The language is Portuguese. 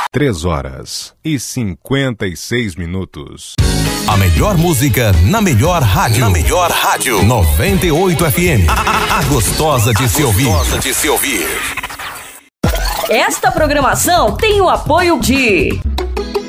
3h56. A melhor música na melhor rádio. 98 FM. A gostosa de se ouvir. Esta programação tem o apoio de